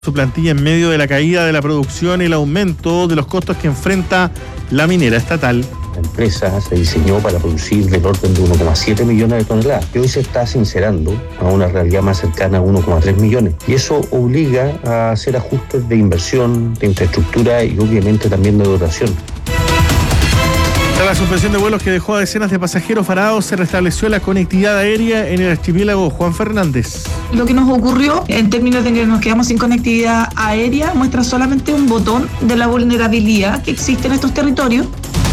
su plantilla en medio de la caída de la producción y el aumento de los costos que enfrenta la minera estatal. La empresa se diseñó para producir del orden de 1,7 millones de toneladas y hoy se está sincerando a una realidad más cercana a 1,3 millones. Y eso obliga a hacer ajustes de inversión, de infraestructura y obviamente también de dotación. Tras la suspensión de vuelos que dejó a decenas de pasajeros varados, se restableció la conectividad aérea en el archipiélago Juan Fernández. Lo que nos ocurrió en términos de que nos quedamos sin conectividad aérea muestra solamente un botón de la vulnerabilidad que existe en estos territorios.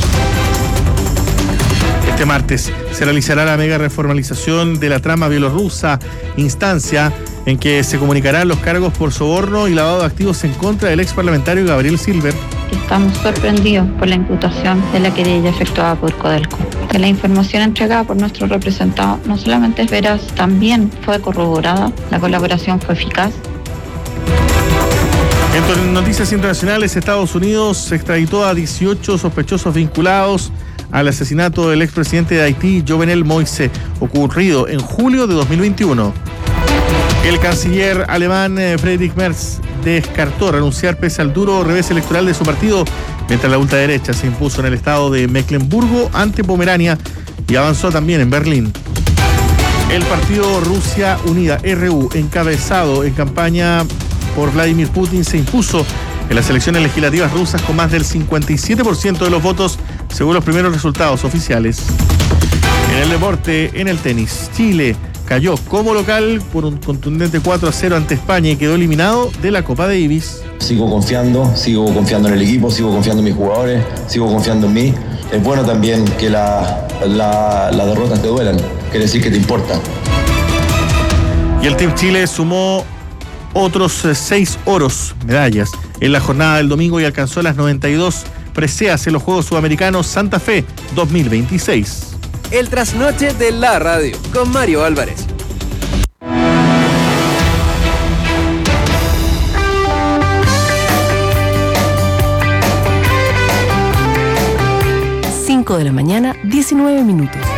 Este martes se realizará la mega reformalización de la trama bielorrusa, instancia en que se comunicarán los cargos por soborno y lavado de activos en contra del ex parlamentario Gabriel Silver. Estamos sorprendidos por la imputación de la querella efectuada por Codelco. Que la información entregada por nuestro representado no solamente es veraz, también fue corroborada, la colaboración fue eficaz. En noticias internacionales, Estados Unidos extraditó a 18 sospechosos vinculados al asesinato del expresidente de Haití, Jovenel Moïse, ocurrido en julio de 2021. El canciller alemán Friedrich Merz descartó renunciar pese al duro revés electoral de su partido, mientras la ultraderecha se impuso en el estado de Mecklemburgo ante Pomerania y avanzó también en Berlín. El partido Rusia Unida, RU, encabezado en campaña por Vladimir Putin, se impuso en las elecciones legislativas rusas con más del 57% de los votos, según los primeros resultados oficiales. En el deporte, en el tenis, Chile cayó como local por un contundente 4-0 ante España y quedó eliminado de la Copa Davis. Sigo confiando en el equipo, sigo confiando en mis jugadores, sigo confiando en mí. Es bueno también que las derrotas te duelan, quiere decir que te importa. Y el Team Chile sumó otros 6 oros, medallas, en la jornada del domingo y alcanzó las 92 preseas en los Juegos Sudamericanos Santa Fe 2026. El trasnoche de la radio con Mario Álvarez. De la mañana, 19 minutos.